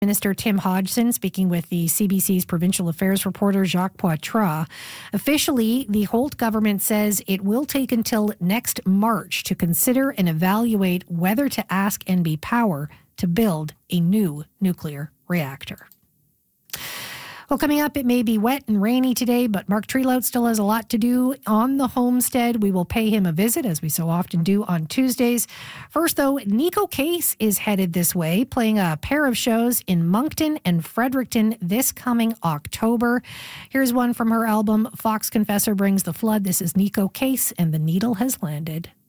Minister Tim Hodgson speaking with the CBC's provincial affairs reporter Jacques Poitras. Officially, the Holt government says it will take until next March to consider and evaluate whether to ask NB Power to build a new nuclear reactor. Well, coming up, it may be wet and rainy today, but Mark Trelout still has a lot to do on the homestead. We will pay him a visit, as we so often do on Tuesdays. First, though, Neko Case is headed this way, playing a pair of shows in Moncton and Fredericton this coming October. Here's one from her album, Fox Confessor Brings the Flood. This is Neko Case, and The Needle Has Landed.